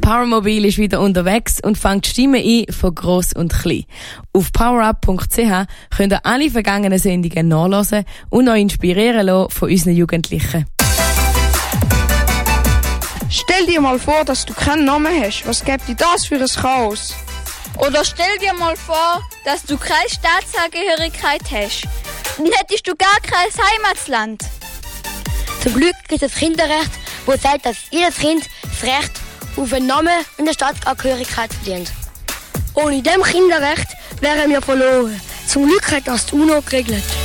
Powermobil ist wieder unterwegs und fängt Stimmen ein von gross und klein. Auf powerup.ch könnt ihr alle vergangenen Sendungen nachhören und euch inspirieren lassen von unseren Jugendlichen. Stell dir mal vor, dass du keinen Namen hast. Was gibt dir das für ein Chaos? Oder stell dir mal vor, dass du keine Staatsangehörigkeit hast. Dann hättest du gar kein Heimatland. Zum Glück gibt es das Kinderrecht, wo sagt, dass jedes Kind das Recht auf einen Namen und eine Staatsangehörigkeit verdient. Ohne dem Kinderrecht wären wir verloren. Zum Glück hat das die UNO geregelt.